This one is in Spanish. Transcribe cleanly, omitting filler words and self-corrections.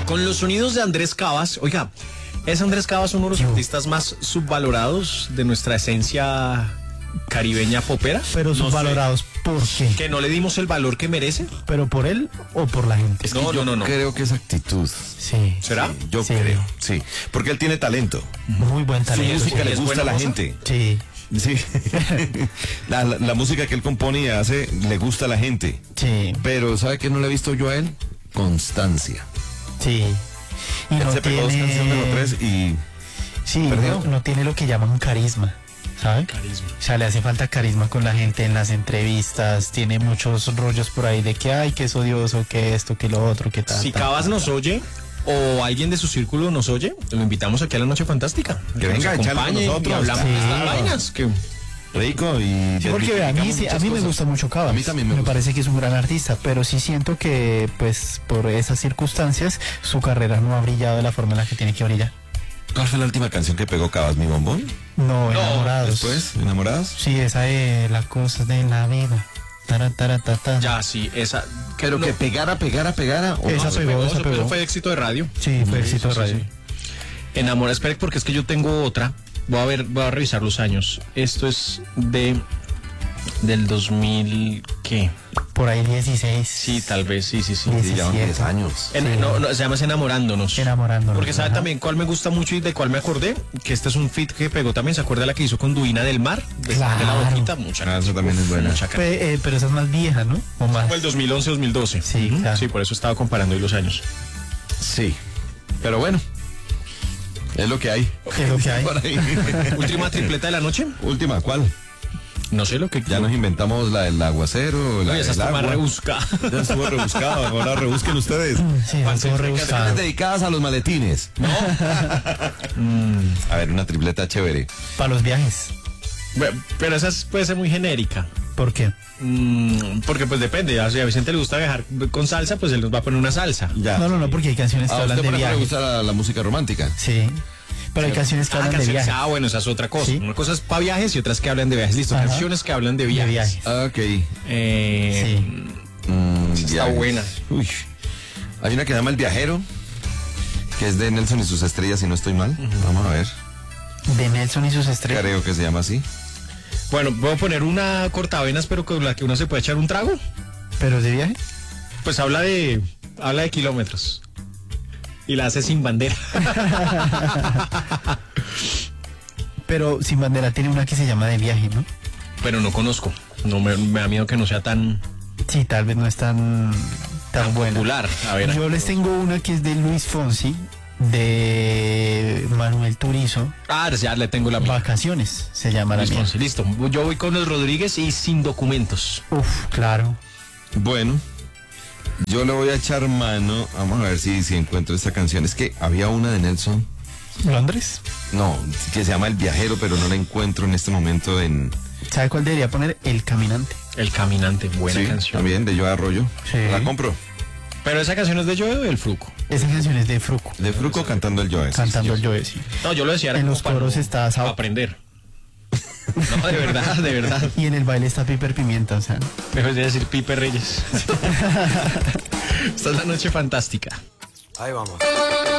Con los sonidos de Andrés Cavas, oiga, ¿es Andrés Cavas uno de los artistas más subvalorados de nuestra esencia caribeña popera? Pero subvalorados, ¿por qué? ¿Que no le dimos el valor que merece? ¿Pero por él o por la gente? No. Creo que es actitud. Sí. ¿Será? Yo creo, sí. Porque él tiene talento. Muy buen Su talento. música sí. le ¿Es gusta a buena la cosa? gente. Sí, Sí. La música que él compone y hace le gusta a la gente. sí, Pero ¿sabe qué no le he visto yo a él? Constancia. sí. Y Él no se pegó dos canciones o tres y Sí, perdió. no tiene lo que llaman carisma, ¿sabe? Carisma. O sea, le hace falta carisma con la gente en las entrevistas, tiene muchos rollos por ahí de que, ay, que es odioso, que esto, que lo otro, que tal. Si tal. Cavas nos oye o alguien de su círculo nos oye, lo invitamos aquí a la Noche Fantástica. Que venga, nos échale con acompañe nosotros. y hablamos Sí. de estas vainas. Que... rico y Sí, porque a mí, muchas a mí me cosas. gusta mucho Cavas. A mí también me gusta. parece que es un gran artista, pero sí siento que, pues, por esas circunstancias, su carrera no ha brillado de la forma en la que tiene que brillar. ¿Cuál fue la última canción que pegó Cavas? ¿Mi bombón? No, enamorados. Después, ¿Enamorados? Sí, esa de las cosas de la vida. Taratatata. Ya, sí, esa... Pero no, que pegara. ¿O Esa no? se pegó, esa eso pegó. fue éxito de radio. Sí, fue éxito de radio. Enamora, espere, porque es que yo tengo otra. Voy a revisar los años. Esto es del 2000, ¿qué? Por ahí 16. Sí, tal vez, sí. Sí, llevan 10 años. Se llama Enamorándonos. Enamorándonos. Porque sabe Ajá. también cuál me gusta mucho y de cuál me acordé, que este es un feat que pegó también, ¿se acuerda la que hizo con Duina del Mar? De la Claro. boquita, mucha. Eso también es buena. Mucha cara. Pero esa es más vieja, ¿no? O más. Como el 2011-2012. Sí, Ujú. claro. Sí, por eso estaba comparando ahí los años. Sí. Pero bueno, es lo que hay. Es lo que hay. Por ahí. Última tripleta de la noche. Última, ¿cuál? No sé lo que... Ya nos inventamos la del aguacero, la Oye, esa del está más agua. rebuscada. Ya estuvo rebuscado, ahora rebusquen ustedes. Sí, son todo rebuscado. Canciones dedicadas a los maletines. ¿No? A ver, una tripleta chévere. Para los viajes. Bueno, pero esa puede ser muy genérica. ¿Por qué? Porque pues depende. Si a Vicente le gusta viajar con salsa, pues él nos va a poner una salsa. Ya. No, porque hay canciones que A hablan usted, de por ejemplo, le viajes. gusta la música romántica. Sí. Pero hay canciones que hablan de canciones. viajes. Bueno, esa es otra cosa. Sí. Una cosa es para viajes y otras que hablan de viajes. Listo, Ajá. canciones que hablan de De viajes. viajes. Ok. Eh, Sí. Está Viajes. buena. Uy. Hay una que se llama El Viajero, que es de Nelson y sus estrellas, si no estoy mal. Vamos a ver. De Nelson y sus estrellas. Creo que se llama así. Bueno, voy a poner una cortavenas, pero con la que uno se puede echar un trago. ¿Pero de viaje? Pues habla de kilómetros. Y la hace sin bandera. Pero Sin Bandera tiene una que se llama De Viaje, ¿no? Pero no conozco. No me da miedo que no sea tan Sí, tal vez no es tan buena. popular. A ver. Yo les tengo una que es de Luis Fonsi, de Manuel Turizo. Ya le tengo la mía. Vacaciones se llama la Luis mía. Fonsi, listo. Yo voy con los Rodríguez y Sin Documentos. Uf, claro. Bueno, yo le voy a echar mano. Vamos a ver si encuentro esta canción. Es que había una de Nelson. ¿Londres? No, que se llama El Viajero, pero no la encuentro en este momento en... ¿Sabe cuál debería poner? El Caminante. El Caminante, buena Sí, canción. también, de Joe Arroyo. Sí. La compro. Pero esa canción es de Joe o del Fruco. Esa canción es de Fruco, De Fruco cantando el Joe. sí, cantando señor. el Joe, sí. No, yo lo decía. era En como los para coros está Sao. aprender. No, de verdad, de verdad. Y en el baile está Piper Pimienta, o sea. Mejor de decir Pipe Reyes. Esta es la Noche Fantástica. Ahí vamos.